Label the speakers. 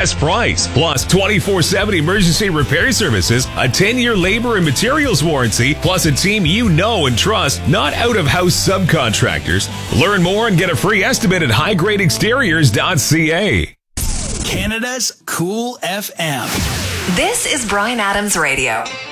Speaker 1: best price. Plus 24/7 emergency repair services, a 10-year labor and materials warranty, plus a team you know and trust, not out-of-house subcontractors. Learn more and get a free estimate at highgradeexteriors.ca.
Speaker 2: Canada's Cool FM.
Speaker 3: This is Bryan Adams Radio.